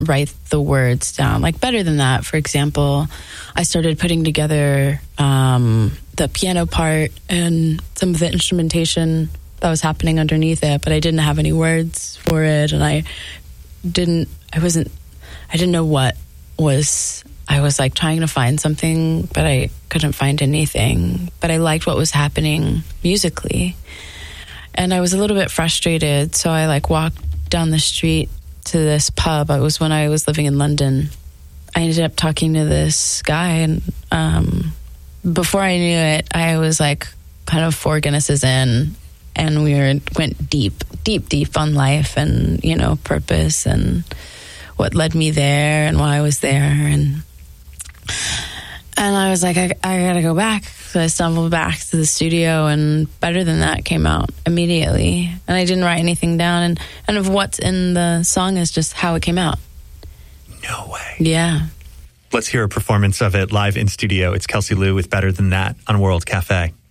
write the words down. Like Better Than That, for example, I started putting together the piano part and some of the instrumentation that was happening underneath it, but I didn't have any words for it, and I didn't know what was. I was like trying to find something, but I couldn't find anything. But I liked what was happening musically. And I was a little bit frustrated, so I like walked down the street to this pub. It was when I was living in London. I ended up talking to this guy, and before I knew it, I was like kind of 4 Guinnesses in, and we went deep on life and, you know, purpose and what led me there and why I was there. And I was like, I gotta go back. So I stumbled back to the studio, and Better Than That came out immediately. And I didn't write anything down. And kind of what's in the song is just how it came out. No way. Yeah. Let's hear a performance of it live in studio. It's Kelsey Lu with Better Than That on World Cafe.